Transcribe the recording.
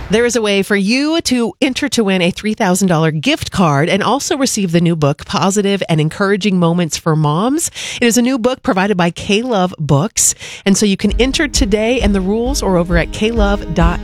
There is a way for you to enter to win a $3,000 gift card and also receive the new book, Positive and Encouraging Moments for Moms. It is a new book provided by K-Love Books. And so you can enter today, and the rules are over at klove.com.